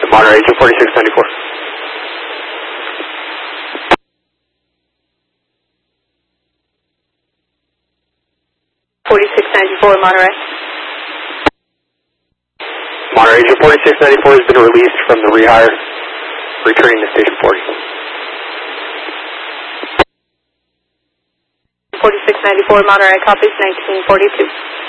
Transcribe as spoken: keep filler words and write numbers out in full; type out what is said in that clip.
Monterey, Agent forty-six ninety-four. forty-six ninety-four, Monterey. Monterey, Agent forty-six ninety-four has been released from the rehire, returning to Station forty. forty-six ninety-four, Monterey, copies nineteen forty-two.